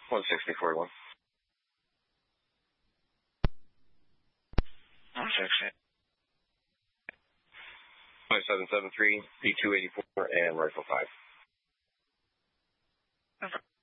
16041. 160. 5773, P284, and rifle 5. Over.